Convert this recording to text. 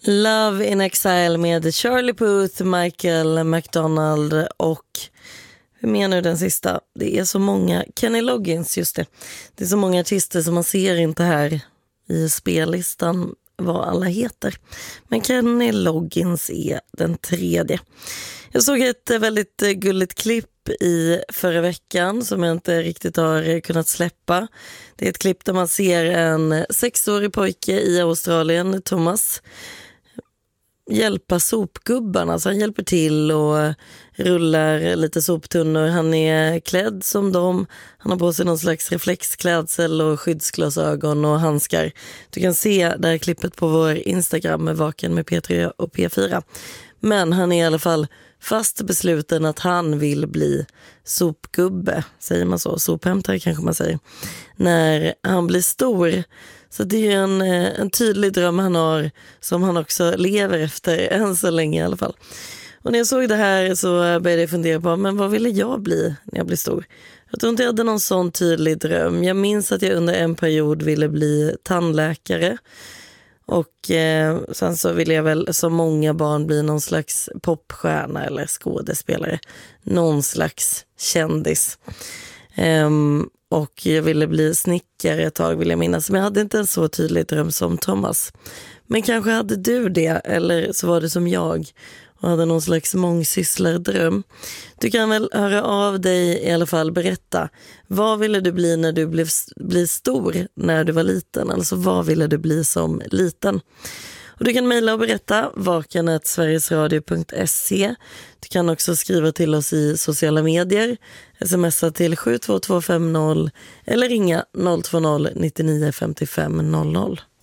Love in Exile med Charlie Puth, Michael McDonald och hur menar du den sista? Det är så många, Kenny Loggins, just det. Det är så många artister som man ser inte här i spellistan vad alla heter. Men Kenny Loggins är den tredje. Jag såg ett väldigt gulligt klipp i förra veckan som jag inte riktigt har kunnat släppa. Det är ett klipp där man ser en 6-årig pojke i Australien, Thomas, hjälpa sopgubbarna. Så han hjälper till och rullar lite soptunnor. Han är klädd som dem. Han har på sig någon slags reflexklädsel och skyddsglasögon och handskar. Du kan se det här klippet på vår Instagram med Vaken med P3 och P4. Men han är i alla fall fast besluten att han vill bli sopgubbe, säger man så, sophämtare kanske man säger, när han blir stor. Så det är en tydlig dröm han har som han också lever efter än så länge i alla fall. Och när jag såg det här så började jag fundera på, men vad ville jag bli när jag blir stor? Jag tror inte jag hade någon sån tydlig dröm. Jag minns att jag under en period ville bli tandläkare. Och sen så ville jag väl som många barn bli någon slags popstjärna eller skådespelare. Någon slags kändis. Och jag ville bli snickare ett tag, vill jag minnas. Men jag hade inte en så tydlig dröm som Thomas. Men kanske hade du det, eller så var det som jag och hade någon slags mångsysslardröm. Du kan väl höra av dig i alla fall, berätta. Vad ville du bli när du blev stor när du var liten? Alltså vad ville du bli som liten? Och du kan mejla och berätta vaken@sverigesradio.se. Du kan också skriva till oss i sociala medier, smsa till 72250 eller ringa 020 99 55 00.